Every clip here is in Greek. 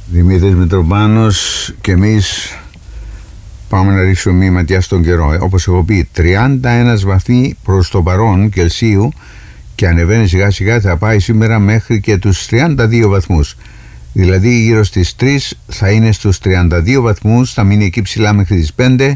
Δημήτρης Μητροπάνος και εμείς πάμε να ρίξουμε μία ματιά στον καιρό. Όπως έχω πει, 31 βαθμοί προς το παρόν Κελσίου και ανεβαίνει σιγά σιγά, θα πάει σήμερα μέχρι και τους 32 βαθμούς. Δηλαδή γύρω στις 3 θα είναι στους 32 βαθμούς, θα μείνει εκεί ψηλά μέχρι τις 5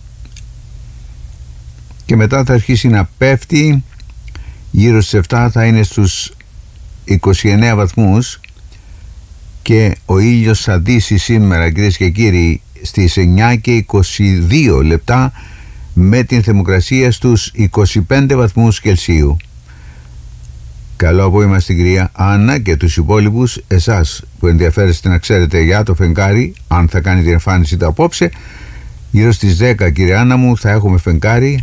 και μετά θα αρχίσει να πέφτει, γύρω στις 7 θα είναι στους 29 βαθμούς και ο ήλιος θα δύσει σήμερα, κυρίες και κύριοι, στις 9 και 22 λεπτά με την θερμοκρασία στους 25 βαθμούς Κελσίου. Καλό απόγευμα στην κυρία Άννα και τους υπόλοιπους, εσάς που ενδιαφέρεστε να ξέρετε για το φεγγάρι, αν θα κάνει την εμφάνιση του απόψε. Γύρω στις 10, κυρία Άννα μου, θα έχουμε φεγγάρι.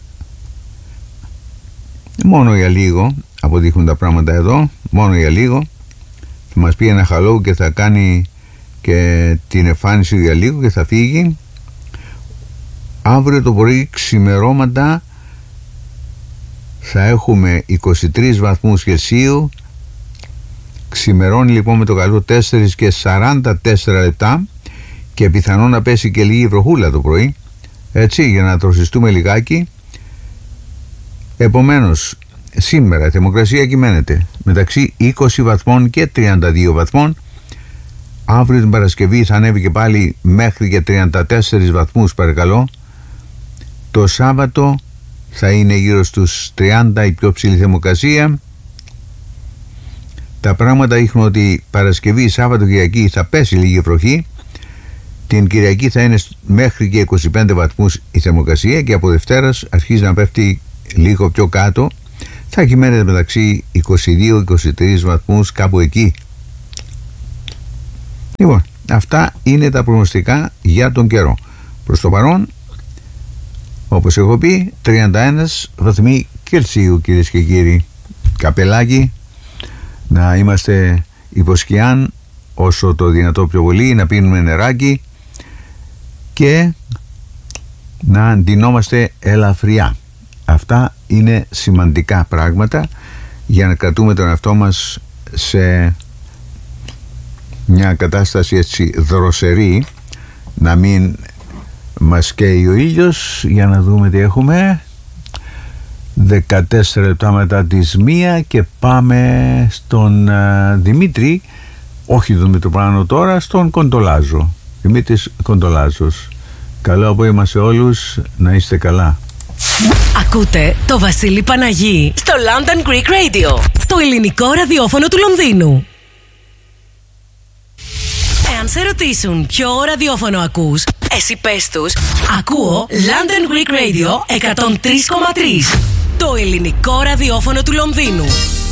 Μόνο για λίγο, αποδείχνουν τα πράγματα εδώ, μόνο για λίγο. Θα μας πει ένα hello και θα κάνει και την εμφάνιση για λίγο και θα φύγει. Αύριο το πρωί ξημερώματα θα έχουμε 23 βαθμούς Κελσίου. Ξημερώνει λοιπόν με το καλό 4 και 44 λεπτά και πιθανόν να πέσει και λίγη βροχούλα το πρωί, έτσι, για να τροσιστούμε λιγάκι. Επομένως σήμερα η θερμοκρασία κυμαίνεται μεταξύ 20 βαθμών και 32 βαθμών. Αύριο την Παρασκευή θα ανέβει και πάλι μέχρι και 34 βαθμούς παρακαλώ. Το Σάββατο θα είναι γύρω στους 30 η πιο ψηλή θερμοκρασία. Τα πράγματα δείχνουν ότι Παρασκευή, Σάββατο, Κυριακή θα πέσει λίγη βροχή. Την Κυριακή θα είναι μέχρι και 25 βαθμούς η θερμοκρασία και από Δευτέρας αρχίζει να πέφτει λίγο πιο κάτω. Θα κυμαίνεται μεταξύ 22-23 βαθμούς, κάπου εκεί. Λοιπόν, αυτά είναι τα προγνωστικά για τον καιρό. Προς το παρόν, όπως έχω πει, 31 βαθμοί Κελσίου, κυρίες και κύριοι. Καπελάκι, να είμαστε υποσκιάν όσο το δυνατό πιο πολύ, να πίνουμε νεράκι και να αντινόμαστε ελαφριά. Αυτά είναι σημαντικά πράγματα για να κρατούμε τον εαυτό μας σε μια κατάσταση έτσι δροσερή, να μην μας καίει ο ήλιος. Για να δούμε τι έχουμε. 14 λεπτά μετά τις 1 και πάμε στον Δημήτρη, όχι τον Μητροπάνο τώρα, στον Κοντολάζο. Δημήτρης Κοντολάζος. Καλό απόγευμα σε όλους, να είστε καλά. Ακούτε το Βασίλη Παναγί στο London Greek Radio, το ελληνικό ραδιόφωνο του Λονδίνου. Εάν σε ρωτήσουν ποιο ραδιόφωνο ακούς, εσύ πες τους, ακούω London Greek Radio 103,3, το ελληνικό ραδιόφωνο του Λονδίνου.